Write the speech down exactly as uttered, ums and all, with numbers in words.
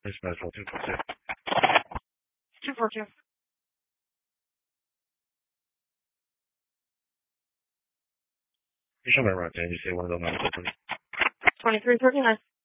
Please medical two four two. two four two. You show me around, can you say one of those numbers, please? twenty-three thirty-nine.